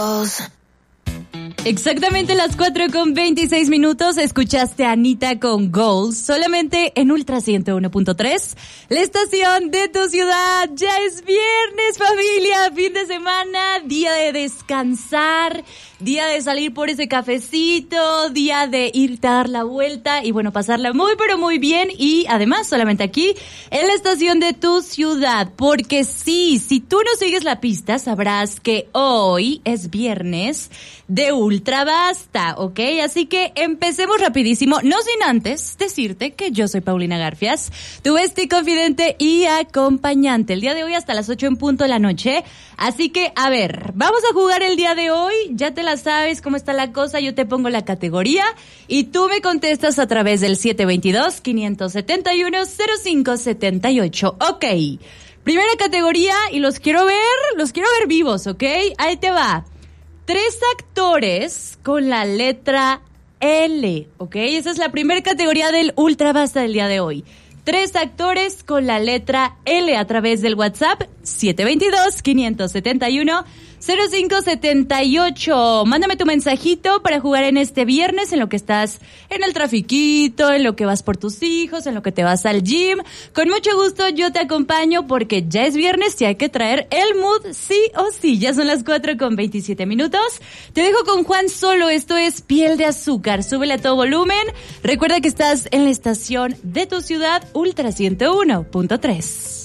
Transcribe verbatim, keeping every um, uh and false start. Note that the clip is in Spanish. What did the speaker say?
goals. Exactamente las cuatro con veintiséis minutos, escuchaste a Anita con Goals, solamente en Ultra ciento uno punto tres, la estación de tu ciudad. Ya es viernes, familia, fin de semana, día de descansar, día de salir por ese cafecito, día de irte a dar la vuelta y bueno, pasarla muy pero muy bien, y además solamente aquí en la estación de tu ciudad, porque sí, si tú no sigues la pista sabrás que hoy es viernes de Ultra Basta, ¿ok? Así que empecemos rapidísimo, no sin antes decirte que yo soy Paulina Garfias, tu bestie, confidente y acompañante. El día de hoy hasta las ocho en punto de la noche, así que a ver, vamos a jugar el día de hoy, ya te la sabes cómo está la cosa, yo te pongo la categoría y tú me contestas a través del siete dos dos, cinco siete uno, cero cinco siete ocho, ok. Primera categoría y los quiero ver, los quiero ver vivos, ¿ok? Ahí te va. Tres actores con la letra L, ¿ok? Esa es la primera categoría del Ultra Basta del día de hoy. Tres actores con la letra L a través del WhatsApp siete dos dos, cinco siete uno, cero cinco siete ocho. Mándame tu mensajito para jugar en este viernes, en lo que estás en el trafiquito, en lo que vas por tus hijos, en lo que te vas al gym. Con mucho gusto yo te acompaño porque ya es viernes y hay que traer el mood sí o sí. Ya son las cuatro con veintisiete minutos. Te dejo con Juan Solo, esto es Piel de Azúcar. Súbele a todo volumen. Recuerda que estás en la estación de tu ciudad, Ultra ciento uno punto tres.